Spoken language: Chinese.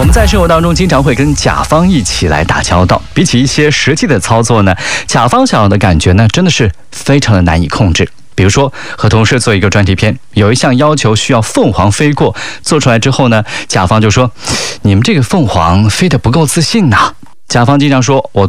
们在生活当中经常会跟甲方一起来打交道，比起一些实际的操作呢，甲方想要的感觉呢，真的是非常的难以控制。比如说和同事做一个专题片，有一项要求需要凤凰飞过，做出来之后呢，甲方就说你们这个凤凰飞得不够自信呐。甲方经常说我